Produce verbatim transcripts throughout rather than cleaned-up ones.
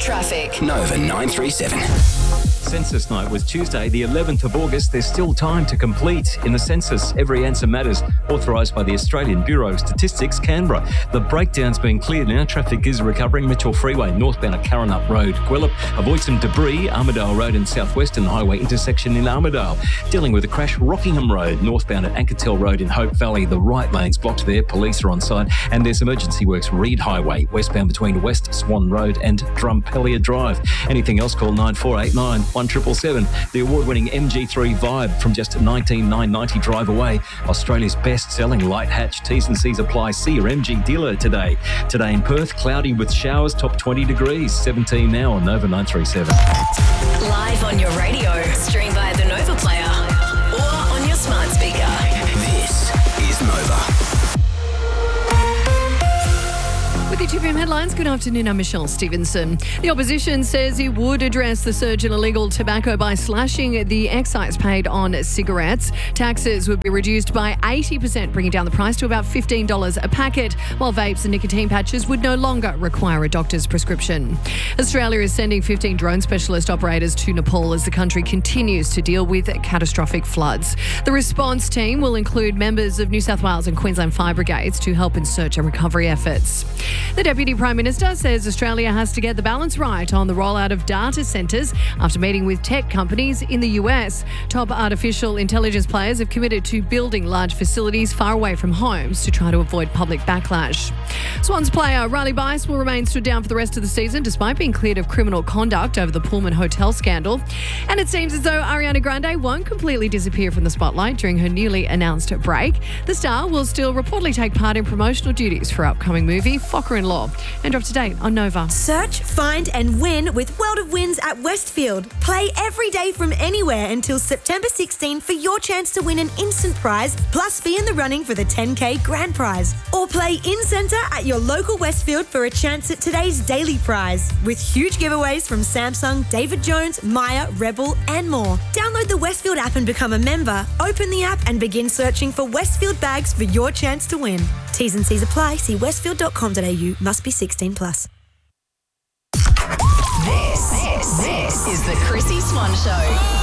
Traffic. Nova nine three seven. Census night was Tuesday, the eleventh of August. There's still time to complete. In the census, every answer matters. Authorised by the Australian Bureau of Statistics, Canberra. The breakdown's been cleared now. Traffic is recovering. Mitchell Freeway, northbound at Karrinyup Road, Gwelup. Avoid some debris. Armidale Road and Southwestern Highway intersection in Armidale. Dealing with a crash, Rockingham Road, northbound at Ankertel Road in Hope Valley. The right lane's blocked there. Police are on site. And there's emergency works, Reed Highway, westbound between West Swan Road and Drumpelia Drive. Anything else, call nine four eight nine one seven seven. The award-winning M G three Vibe from just nineteen thousand nine hundred ninety drive away. Australia's best-selling light hatch. T's and C's apply. See your M G dealer today. Today in Perth, cloudy with showers, top twenty degrees. seventeen now on Nova nine three seven. Live on your radio. Stream via the Nova Player or on your smart speaker. This is Nova. With your two P M headlines, good afternoon, I'm Michelle Stevenson. The opposition says it would address the surge in illegal tobacco by slashing the excise paid on cigarettes. Taxes would be reduced by eighty percent, bringing down the price to about fifteen dollars a packet, while vapes and nicotine patches would no longer require a doctor's prescription. Australia is sending fifteen drone specialist operators to Nepal as the country continues to deal with catastrophic floods. The response team will include members of New South Wales and Queensland fire brigades to help in search and recovery efforts. The Deputy Prime Minister says Australia has to get the balance right on the rollout of data centres after meeting with tech companies in the U S. Top artificial intelligence players have committed to building large facilities far away from homes to try to avoid public backlash. Swans player Riley Bice will remain stood down for the rest of the season despite being cleared of criminal conduct over the Pullman Hotel scandal. And it seems as though Ariana Grande won't completely disappear from the spotlight during her newly announced break. The star will still reportedly take part in promotional duties for her upcoming movie, Focker in Law. And up to date on Nova. Search, find and win with World of Wins at Westfield. Play every day from anywhere until September sixteenth for your chance to win an instant prize plus be in the running for the ten K grand prize. Or play in-centre at your local Westfield for a chance at today's daily prize with huge giveaways from Samsung, David Jones, Maya, Rebel and more. Download the Westfield app and become a member. Open the app and begin searching for Westfield bags for your chance to win. T's and C's apply. See westfield dot com dot a u. Must be sixteen plus. This, this, this is the Chrissy Swan Show.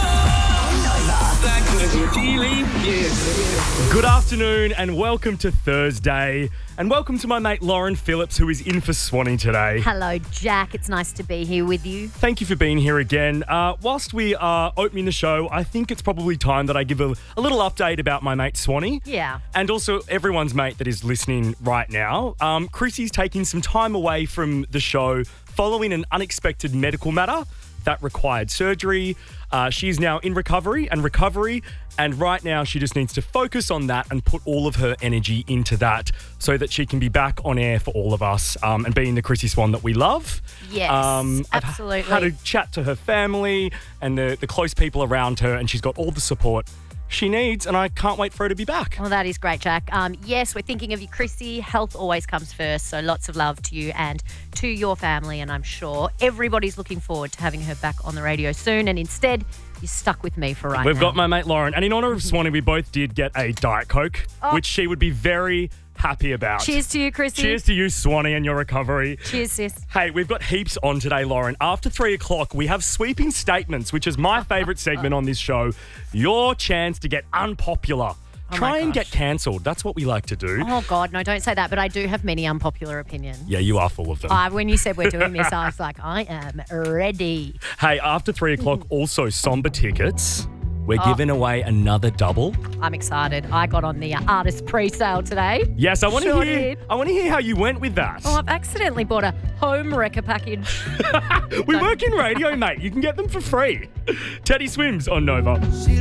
Good afternoon and welcome to Thursday. And welcome to my mate Lauren Phillips, who is in for Swanee today. Hello, Jack. It's nice to be here with you. Thank you for being here again. Uh, whilst we are opening the show, I think it's probably time that I give a, a little update about my mate Swanee. Yeah. And also everyone's mate that is listening right now. Um, Chrissy's taking some time away from the show following an unexpected medical matter that required surgery. Uh, she's now in recovery and recovery, and right now she just needs to focus on that and put all of her energy into that so that she can be back on air for all of us um, and being the Chrissy Swan that we love. Yes, um, absolutely. I've had a chat to her family and the, the close people around her, and she's got all the support she needs, and I can't wait for her to be back. Well, that is great, Jack. Um, yes, we're thinking of you, Chrissy. Health always comes first, so lots of love to you and to your family, and I'm sure everybody's looking forward to having her back on the radio soon, and instead, you're stuck with me for right We've now. got my mate Lauren, and in honour of Swanee, we both did get a Diet Coke, Oh. which she would be very happy about. Cheers to you, Chrissy. Cheers to you, Swanee, and your recovery. Cheers, sis. Hey, we've got heaps on today, Lauren. After three o'clock, we have sweeping statements, which is my favourite segment on this show. Your chance to get unpopular. Oh Try my and gosh. get cancelled. That's what we like to do. Oh, God, no, don't say that, but I do have many unpopular opinions. Yeah, you are full of them. Uh, when you said we're doing this, I was like, I am ready. Hey, after three o'clock, also Somber tickets. We're Oh. giving away another double. I'm excited. I got on the uh, artist pre-sale today. Yes, I want to Sure hear. did. I want to hear how you went with that. Oh, I've accidentally bought a home wrecker package. we work in radio, mate. You can get them for free. Teddy Swims on Nova.